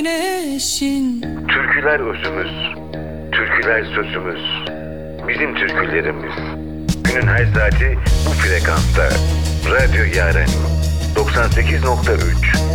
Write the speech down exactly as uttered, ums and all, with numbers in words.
Güneşin. Türküler özümüz, türküler sözümüz, bizim türkülerimiz. Günün her saati bu frekansta. Radyo Yaren doksan sekiz nokta üç.